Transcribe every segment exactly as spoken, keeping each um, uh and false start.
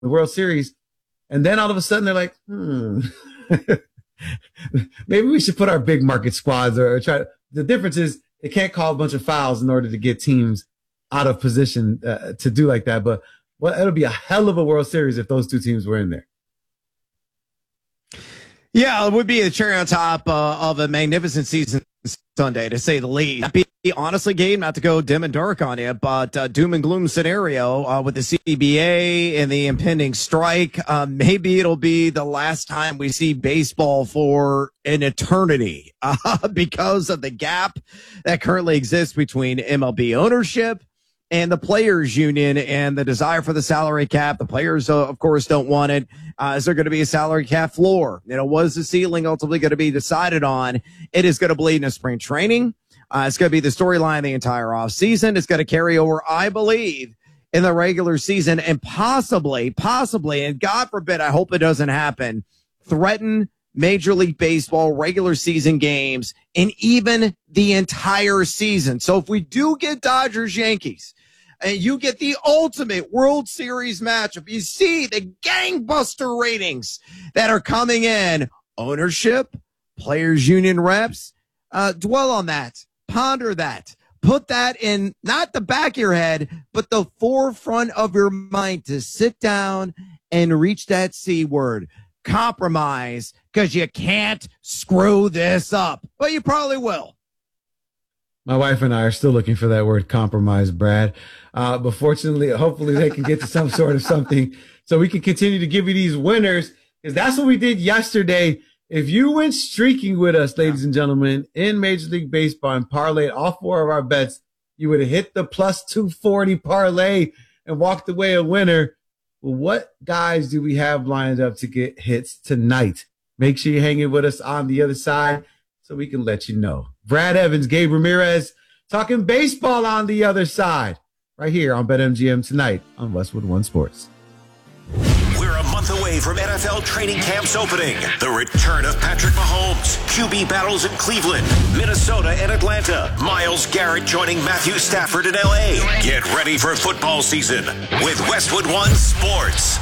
the World Series. And then all of a sudden they're like, hmm, maybe we should put our big market squads or, or try to, the difference is they can't call a bunch of fouls in order to get teams out of position uh, to do like that. But well, it'll be a hell of a World Series if those two teams were in there. Yeah, it would be the cherry on top uh, of a magnificent season Sunday, to say the least. Be honestly, Gabe, not to go dim and dark on you, but uh, doom and gloom scenario uh, with the C B A and the impending strike. Uh, maybe it'll be the last time we see baseball for an eternity uh, because of the gap that currently exists between M L B ownership and the players union and the desire for the salary cap. The players, uh, of course, don't want it. Uh, is there going to be a salary cap floor? You know, what is the ceiling ultimately going to be decided on? It is going to bleed into spring training. Uh, it's going to be the storyline the entire offseason. It's going to carry over, I believe, in the regular season and possibly, possibly, and God forbid, I hope it doesn't happen, threaten Major League Baseball regular season games and even the entire season. So if we do get Dodgers Yankees, and you get the ultimate World Series matchup, you see the gangbuster ratings that are coming in. Ownership, players union reps, uh, dwell on that, ponder that, put that in not the back of your head, but the forefront of your mind to sit down and reach that C word, compromise, because you can't screw this up, but you probably will. My wife and I are still looking for that word compromise, Brad. Uh, but fortunately, hopefully they can get to some sort of something so we can continue to give you these winners, because that's what we did yesterday. If you went streaking with us, ladies and gentlemen, in Major League Baseball and parlayed all four of our bets, you would have hit the plus two forty parlay and walked away a winner. Well, what guys do we have lined up to get hits tonight? Make sure you're hanging with us on the other side so we can let you know. Brad Evans, Gabe Ramirez, talking baseball on the other side, right here on BetMGM tonight on Westwood One Sports. We're a month away from N F L training camps opening. The return of Patrick Mahomes, Q B battles in Cleveland, Minnesota and Atlanta, Myles Garrett joining Matthew Stafford in L A. Get ready for football season with Westwood One Sports.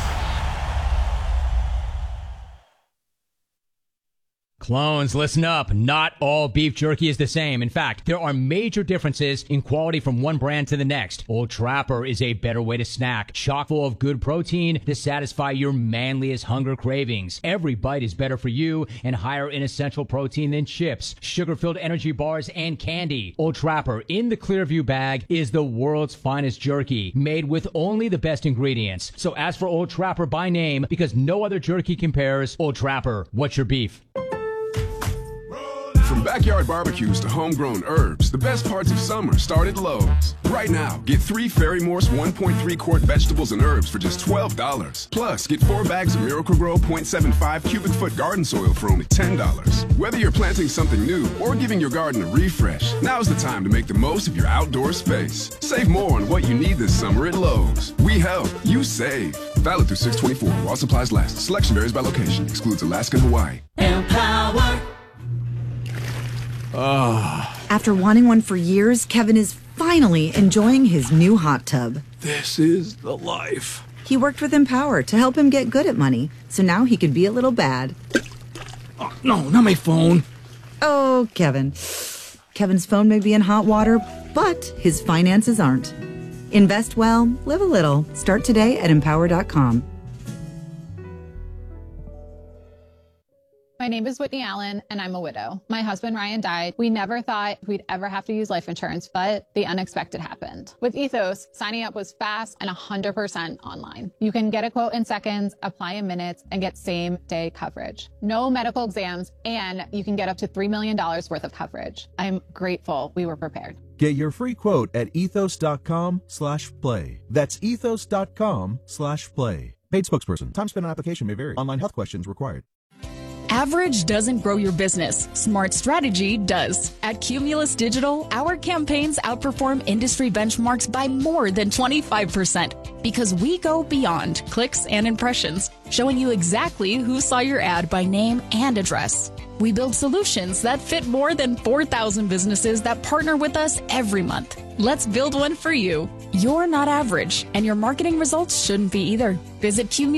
Clones, listen up. Not all beef jerky is the same. In fact, there are major differences in quality from one brand to the next. Old Trapper is a better way to snack, chock full of good protein to satisfy your manliest hunger cravings. Every bite is better for you and higher in essential protein than chips, sugar-filled energy bars, and candy. Old Trapper in the Clearview bag is the world's finest jerky, made with only the best ingredients. So ask for Old Trapper by name because no other jerky compares. Old Trapper, what's your beef? From backyard barbecues to homegrown herbs, the best parts of summer start at Lowe's. Right now, get three Ferry-Morse one point three quart vegetables and herbs for just twelve dollars. Plus, get four bags of Miracle-Gro zero point seven five cubic foot garden soil for only ten dollars. Whether you're planting something new or giving your garden a refresh, now's the time to make the most of your outdoor space. Save more on what you need this summer at Lowe's. We help, you save. Valid through six twenty-four while supplies last. Selection varies by location. Excludes Alaska and Hawaii. Empower. Ah. After wanting one for years, Kevin is finally enjoying his new hot tub. This is the life. He worked with Empower to help him get good at money, so now he could be a little bad. Oh, no, not my phone. Oh, Kevin. Kevin's phone may be in hot water, but his finances aren't. Invest well, live a little. Start today at empower dot com. My name is Whitney Allen, and I'm a widow. My husband, Ryan, died. We never thought we'd ever have to use life insurance, but the unexpected happened. With Ethos, signing up was fast and one hundred percent online. You can get a quote in seconds, apply in minutes, and get same-day coverage. No medical exams, and you can get up to three million dollars worth of coverage. I'm grateful we were prepared. Get your free quote at ethos.com slash play. That's ethos.com slash play. Paid spokesperson. Time spent on application may vary. Online health questions required. Average doesn't grow your business. Smart strategy does. At Cumulus Digital, our campaigns outperform industry benchmarks by more than twenty-five percent because we go beyond clicks and impressions, showing you exactly who saw your ad by name and address. We build solutions that fit more than four thousand businesses that partner with us every month. Let's build one for you. You're not average, and your marketing results shouldn't be either. Visit Q